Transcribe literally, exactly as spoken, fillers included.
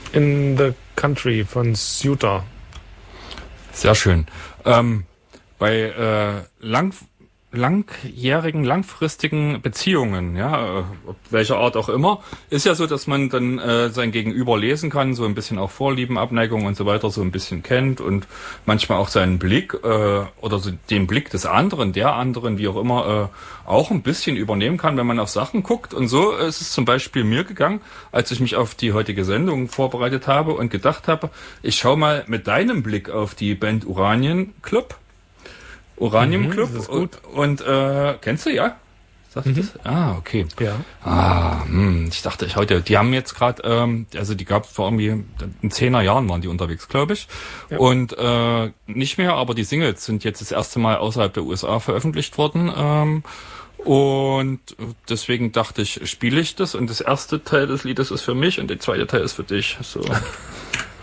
in the Country von Suter. Sehr schön. Ähm, bei äh, lang, langjährigen, langfristigen Beziehungen, ja, äh, welcher Art auch immer, ist ja so, dass man dann äh, sein Gegenüber lesen kann, so ein bisschen auch Vorlieben, Abneigung und so weiter so ein bisschen kennt und manchmal auch seinen Blick äh, oder so den Blick des anderen, der anderen, wie auch immer, äh, auch ein bisschen übernehmen kann, wenn man auf Sachen guckt. Und so ist es zum Beispiel mir gegangen, als ich mich auf die heutige Sendung vorbereitet habe und gedacht habe, ich schau mal mit deinem Blick auf die Band Uranien Club. Uranium Mhm, Club das ist gut. und, und äh, kennst du, ja? Sagst du Mhm. das? Ah, okay. Ja. Ah, hm, ich dachte, ich heute, die haben jetzt gerade, ähm, also die gab es vor irgendwie, in zehner Jahren waren die unterwegs, glaube ich. Ja. Und äh, nicht mehr, aber die Singles sind jetzt das erste Mal außerhalb der U S A veröffentlicht worden. Ähm, und deswegen dachte ich, spiele ich das und das erste Teil des Liedes ist für mich und der zweite Teil ist für dich. So.